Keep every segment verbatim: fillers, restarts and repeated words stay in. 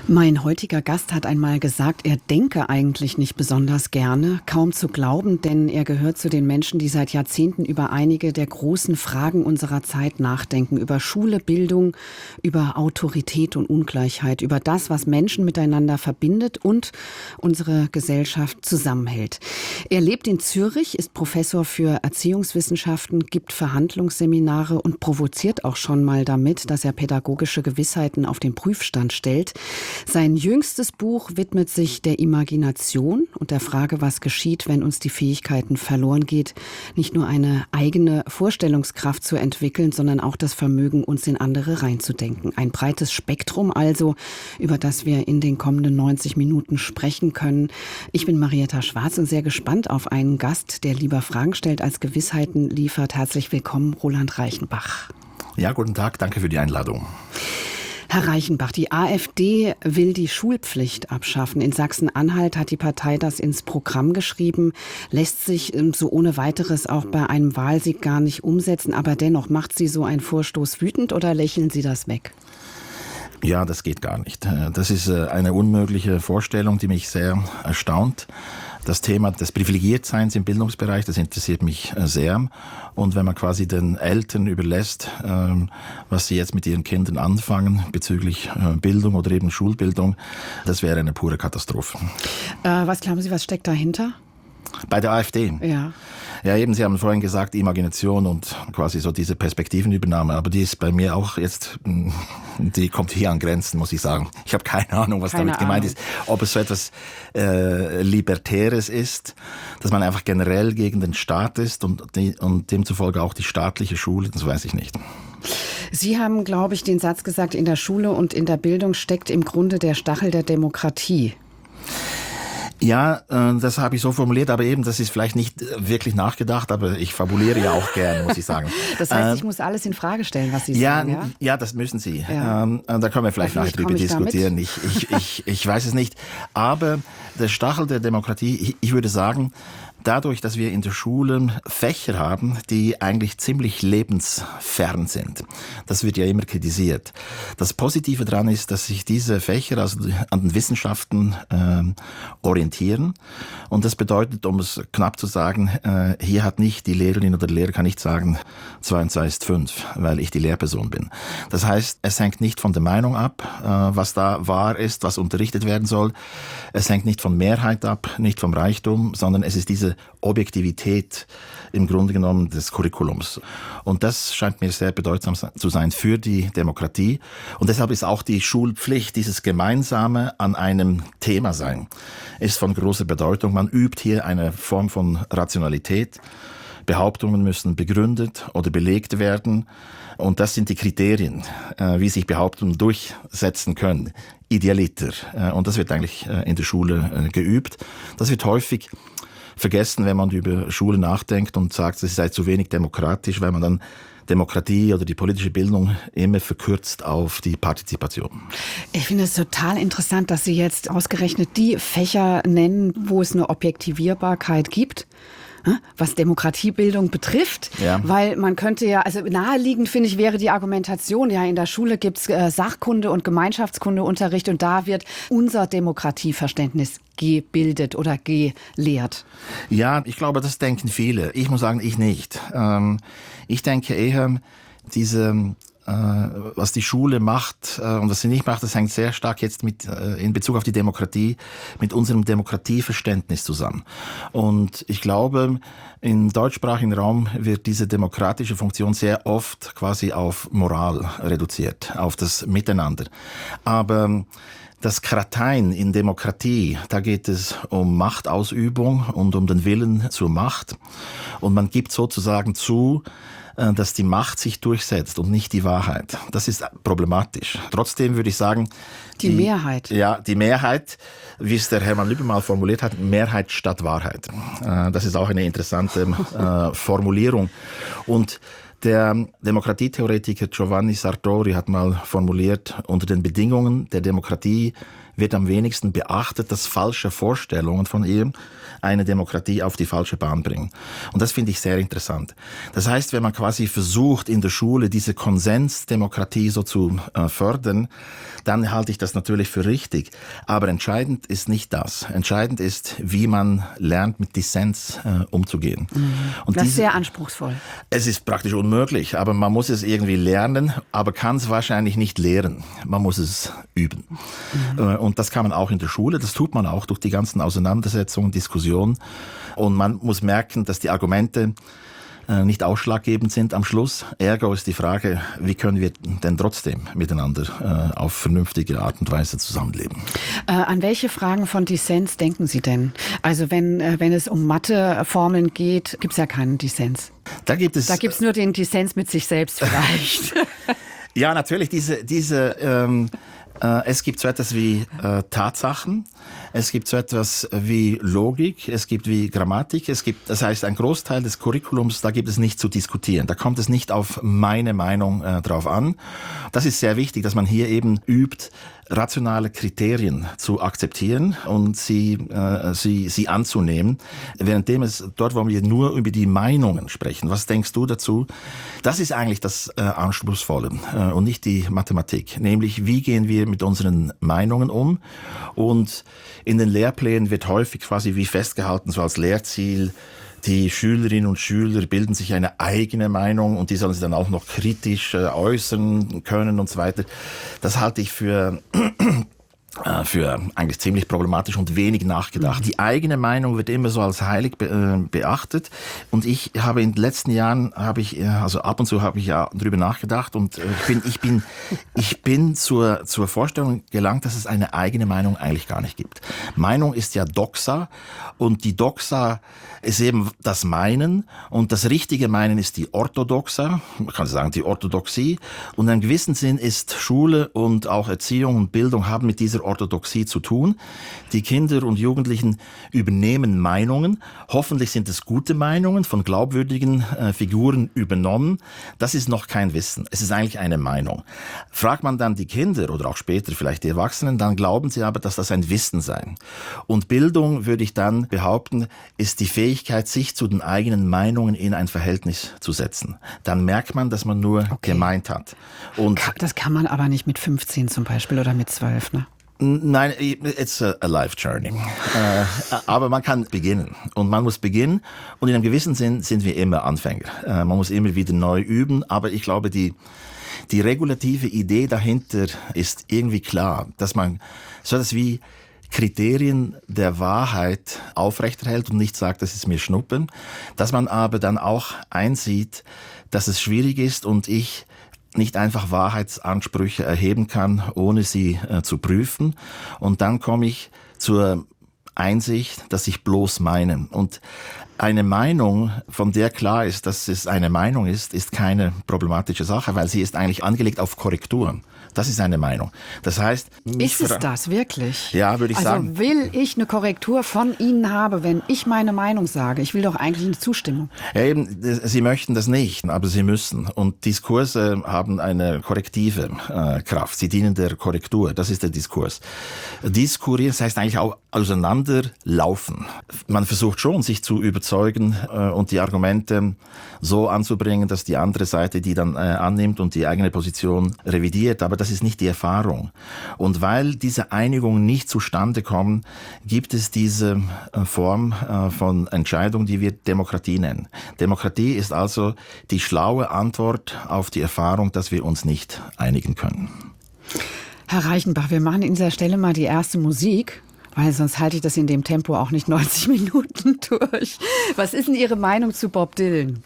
Mein heutiger Gast hat einmal gesagt, er denke eigentlich nicht besonders gerne. Kaum zu glauben, denn er gehört zu den Menschen, die seit Jahrzehnten über einige der großen Fragen unserer Zeit nachdenken. Über Schule, Bildung, über Autorität und Ungleichheit, über das, was Menschen miteinander verbindet und unsere Gesellschaft zusammenhält. Er lebt in Zürich, ist Professor für Erziehungswissenschaften, gibt Verhandlungsseminare und provoziert auch schon mal damit, dass er pädagogische Gewissheiten auf den Prüfstand stellt. Sein jüngstes Buch widmet sich der Imagination und der Frage, was geschieht, wenn uns die Fähigkeiten verloren geht, nicht nur eine eigene Vorstellungskraft zu entwickeln, sondern auch das Vermögen, uns in andere reinzudenken. Ein breites Spektrum also, über das wir in den kommenden neunzig Minuten sprechen können. Ich bin Marietta Schwarz und sehr gespannt auf einen Gast, der lieber Fragen stellt, als Gewissheiten liefert. Herzlich willkommen, Roland Reichenbach. Ja, guten Tag, danke für die Einladung. Herr Reichenbach, die AfD will die Schulpflicht abschaffen. In Sachsen-Anhalt hat die Partei das ins Programm geschrieben, lässt sich so ohne weiteres auch bei einem Wahlsieg gar nicht umsetzen. Aber dennoch, macht Sie so ein Vorstoß wütend oder lächeln Sie das weg? Ja, das geht gar nicht. Das ist eine unmögliche Vorstellung, die mich sehr erstaunt. Das Thema des Privilegiertseins im Bildungsbereich, das interessiert mich sehr. Und wenn man quasi den Eltern überlässt, was sie jetzt mit ihren Kindern anfangen bezüglich Bildung oder eben Schulbildung, das wäre eine pure Katastrophe. Äh, was glauben Sie, was steckt dahinter? Bei der AfD? Ja. Ja, eben, Sie haben vorhin gesagt, Imagination und quasi so diese Perspektivenübernahme. Aber die ist bei mir auch jetzt, die kommt hier an Grenzen, muss ich sagen. Ich habe keine Ahnung, was keine damit gemeint Ahnung. ist. Ob es so etwas äh, Libertäres ist, dass man einfach generell gegen den Staat ist und, die, und demzufolge auch die staatliche Schule, das weiß ich nicht. Sie haben, glaube ich, den Satz gesagt, in der Schule und in der Bildung steckt im Grunde der Stachel der Demokratie. Ja, das habe ich so formuliert, aber eben, das ist vielleicht nicht wirklich nachgedacht, aber ich fabuliere ja auch gern, muss ich sagen. Das heißt, ich muss alles in Frage stellen, was Sie ja, sagen, ja? Ja, das müssen Sie. Ja. Ähm, da können wir vielleicht nachher drüber diskutieren. Ich, ich, ich, ich weiß es nicht. Aber der Stachel der Demokratie, ich, ich würde sagen, dadurch, dass wir in der Schule Fächer haben, die eigentlich ziemlich lebensfern sind. Das wird ja immer kritisiert. Das Positive daran ist, dass sich diese Fächer also an den Wissenschaften äh, orientieren. Und das bedeutet, um es knapp zu sagen, äh, hier hat nicht die Lehrerin oder der Lehrer kann nicht sagen, zwei und zwei ist fünf, weil ich die Lehrperson bin. Das heißt, es hängt nicht von der Meinung ab, äh, was da wahr ist, was unterrichtet werden soll. Es hängt nicht von Mehrheit ab, nicht vom Reichtum, sondern es ist diese Objektivität im Grunde genommen des Curriculums. Und das scheint mir sehr bedeutsam zu sein für die Demokratie. Und deshalb ist auch die Schulpflicht, dieses Gemeinsame an einem Thema sein, ist von großer Bedeutung. Man übt hier eine Form von Rationalität. Behauptungen müssen begründet oder belegt werden. Und das sind die Kriterien, wie sich Behauptungen durchsetzen können. Idealiter. Und das wird eigentlich in der Schule geübt. Das wird häufig vergessen, wenn man über Schule nachdenkt und sagt, es sei zu wenig demokratisch, weil man dann Demokratie oder die politische Bildung immer verkürzt auf die Partizipation. Ich finde es total interessant, dass Sie jetzt ausgerechnet die Fächer nennen, wo es eine Objektivierbarkeit gibt, was Demokratiebildung betrifft, ja. Weil man könnte ja, also naheliegend finde ich, wäre die Argumentation, ja, in der Schule gibt es äh, Sachkunde- und Gemeinschaftskundeunterricht und da wird unser Demokratieverständnis gebildet oder gelehrt. Ja, ich glaube, das denken viele. Ich muss sagen, ich nicht. Ähm, ich denke eher, diese was die Schule macht und was sie nicht macht, das hängt sehr stark jetzt mit in Bezug auf die Demokratie mit unserem Demokratieverständnis zusammen. Und ich glaube, im deutschsprachigen Raum wird diese demokratische Funktion sehr oft quasi auf Moral reduziert, auf das Miteinander. Aber das Kratein in Demokratie, da geht es um Machtausübung und um den Willen zur Macht. Und man gibt sozusagen zu, dass die Macht sich durchsetzt und nicht die Wahrheit. Das ist problematisch. Trotzdem würde ich sagen, die, die Mehrheit. Ja, die Mehrheit, wie es der Hermann Lübbe mal formuliert hat, Mehrheit statt Wahrheit. Das ist auch eine interessante äh, Formulierung. Und der Demokratietheoretiker Giovanni Sartori hat mal formuliert, unter den Bedingungen der Demokratie wird am wenigsten beachtet, dass falsche Vorstellungen von ihr eine Demokratie auf die falsche Bahn bringen. Und das finde ich sehr interessant. Das heißt, wenn man quasi versucht, in der Schule diese Konsensdemokratie so zu äh, fördern, dann halte ich das natürlich für richtig. Aber entscheidend ist nicht das. Entscheidend ist, wie man lernt, mit Dissens äh, umzugehen. Mhm. Und das diese, ist sehr anspruchsvoll. Es ist praktisch unmöglich, aber man muss es irgendwie lernen, aber kann es wahrscheinlich nicht lehren. Man muss es üben. Mhm. Äh, und das kann man auch in der Schule. Das tut man auch durch die ganzen Auseinandersetzungen, Diskussionen. Und man muss merken, dass die Argumente nicht ausschlaggebend sind am Schluss. Ergo ist die Frage, wie können wir denn trotzdem miteinander äh, auf vernünftige Art und Weise zusammenleben? Äh, an welche Fragen von Dissens denken Sie denn? Also wenn, äh, wenn es um Matheformeln geht, gibt es ja keinen Dissens. Da gibt es, da gibt es nur den Dissens mit sich selbst vielleicht. Ja, natürlich, diese, diese ähm, äh, es gibt so etwas wie äh, Tatsachen. Es gibt so etwas wie Logik, es gibt wie Grammatik, es gibt, das heißt, ein Großteil des Curriculums, da gibt es nicht zu diskutieren. Da kommt es nicht auf meine Meinung äh, drauf an. Das ist sehr wichtig, dass man hier eben übt, rationale Kriterien zu akzeptieren und sie, äh, sie, sie anzunehmen. Währenddem es dort, wo wir nur über die Meinungen sprechen, was denkst du dazu? Das ist eigentlich das äh, Anspruchsvolle äh, und nicht die Mathematik. Nämlich, wie gehen wir mit unseren Meinungen um? Und in den Lehrplänen wird häufig quasi wie festgehalten, so als Lehrziel, die Schülerinnen und Schüler bilden sich eine eigene Meinung und die sollen sie dann auch noch kritisch äh, äußern können und so weiter. Das halte ich für für eigentlich ziemlich problematisch und wenig nachgedacht. Mhm. Die eigene Meinung wird immer so als heilig be- äh, beachtet und ich habe in den letzten Jahren, habe ich, also ab und zu habe ich ja drüber nachgedacht und äh, ich bin, ich bin, ich bin zur, zur Vorstellung gelangt, dass es eine eigene Meinung eigentlich gar nicht gibt. Meinung ist ja Doxa und die Doxa ist eben das Meinen und das richtige Meinen ist die Orthodoxa, man kann sagen die Orthodoxie und in einem gewissen Sinn ist Schule und auch Erziehung und Bildung haben mit dieser Orthodoxie zu tun. Die Kinder und Jugendlichen übernehmen Meinungen. Hoffentlich sind es gute Meinungen von glaubwürdigen äh, Figuren übernommen. Das ist noch kein Wissen. Es ist eigentlich eine Meinung. Fragt man dann die Kinder oder auch später vielleicht die Erwachsenen, dann glauben sie aber, dass das ein Wissen sei. Und Bildung, würde ich dann behaupten, ist die Fähigkeit, sich zu den eigenen Meinungen in ein Verhältnis zu setzen. Dann merkt man, dass man nur okay. gemeint hat. Und das kann man aber nicht mit fünfzehn zum Beispiel oder mit zwölf, ne? Nein, it's a, a life journey. äh, aber man kann beginnen. Und man muss beginnen. Und in einem gewissen Sinn sind wir immer Anfänger. Äh, man muss immer wieder neu üben. Aber ich glaube, die, die regulative Idee dahinter ist irgendwie klar, dass man so etwas wie Kriterien der Wahrheit aufrechterhält und nicht sagt, das ist mir Schnuppen. Dass man aber dann auch einsieht, dass es schwierig ist und ich nicht einfach Wahrheitsansprüche erheben kann, ohne sie äh, zu prüfen. Und dann komme ich zur Einsicht, dass ich bloß meine. Und eine Meinung, von der klar ist, dass es eine Meinung ist, ist keine problematische Sache, weil sie ist eigentlich angelegt auf Korrekturen. Das ist eine Meinung. Das heißt, ist es das wirklich? Ja, würde ich also sagen. Also will ich eine Korrektur von Ihnen haben, wenn ich meine Meinung sage? Ich will doch eigentlich eine Zustimmung. Ja, eben, Sie möchten das nicht, aber Sie müssen. Und Diskurse haben eine korrektive äh, Kraft. Sie dienen der Korrektur. Das ist der Diskurs. Diskurieren, das heißt eigentlich auch auseinanderlaufen. Man versucht schon, sich zu überzeugen äh, und die Argumente so anzubringen, dass die andere Seite die dann äh, annimmt und die eigene Position revidiert. Aber das ist nicht die Erfahrung. Und weil diese Einigungen nicht zustande kommen, gibt es diese äh, Form äh, von Entscheidung, die wir Demokratie nennen. Demokratie ist also die schlaue Antwort auf die Erfahrung, dass wir uns nicht einigen können. Herr Reichenbach, wir machen an dieser Stelle mal die erste Musik. Weil sonst halte ich das in dem Tempo auch nicht neunzig Minuten durch. Was ist denn Ihre Meinung zu Bob Dylan?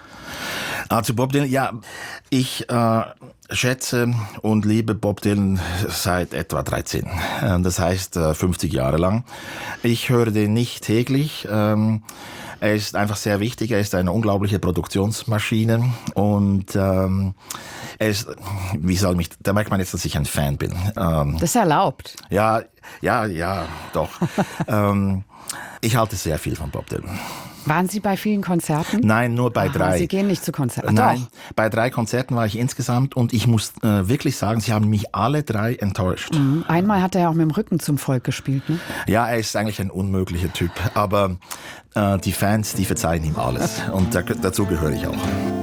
Ah, zu Bob Dylan, ja, ich äh, schätze und liebe Bob Dylan seit etwa dreizehn. Das heißt äh, fünfzig Jahre lang. Ich höre den nicht täglich. Ähm, er ist einfach sehr wichtig. Er ist eine unglaubliche Produktionsmaschine und ähm, er ist, wie soll mich, da merkt man jetzt, dass ich ein Fan bin. Ähm, das ist erlaubt. Ja, ja, ja, doch. ähm, ich halte sehr viel von Bob Dylan. Waren Sie bei vielen Konzerten? Nein, nur bei Aha, drei. Sie gehen nicht zu Konzerten? Nein, Doch. bei drei Konzerten war ich insgesamt und ich muss äh, wirklich sagen, sie haben mich alle drei enttäuscht. Mhm. Einmal hat er ja auch mit dem Rücken zum Volk gespielt, ne? Ja, er ist eigentlich ein unmöglicher Typ, aber äh, die Fans, die verzeihen ihm alles und da, dazu gehöre ich auch.